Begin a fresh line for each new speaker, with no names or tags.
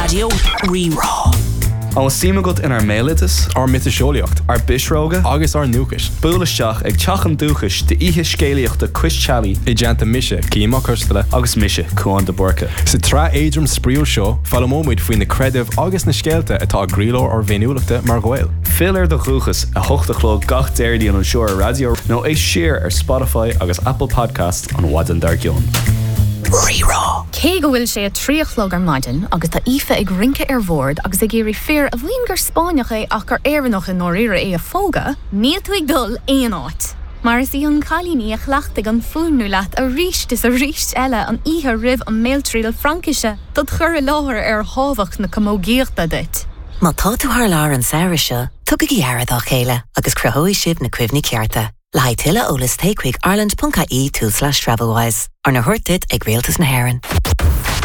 Radio Rerá.
An síimegad in ar mélitas,
ar mitasisiolaíocht,
ar bisróga,
agus ar núchas.
Búlaisteach ag teachan dúchas de ihe scéalaíochta Cuistealaí
I deanta mise, címa cústala.
agus mise Cuan de Borca.
Sa trá éidrim spríú seo, fallamóid faoin na credibh agus na scéalta atá gríló ar bhéniúlachta mar ghail.
Filar de chuchas a hochtachló gach déirdí an seoir radio nó é siar ar Spotify agus Apple Podcast an Wadan Dargion.
Rerá.
Cé go bhfuil sé a tríochlog ar maidin agus tá ife ag rinke ar bhórd agus ag géirí fear a bhíon gur Spáineach é ach gur éireannach in nóíre é a fóga, níl tú ag dul éon áit. Mar is í an chalíní a chhlaachtaigh an fúnú leat a ríist is a ríist eile an ihe rih an méiltríal Frankise dat chur láthir ar hábhach na commógéachta dit.
Má tá tú thar lár an saoire seo, tugad go dhearad á chéile agus cruthóidh sibh na cuimhní cearta. Le haid tuile ólas takeigh ireland.ie/travelwise ar na thuirtid ag rialtas na hÉireann.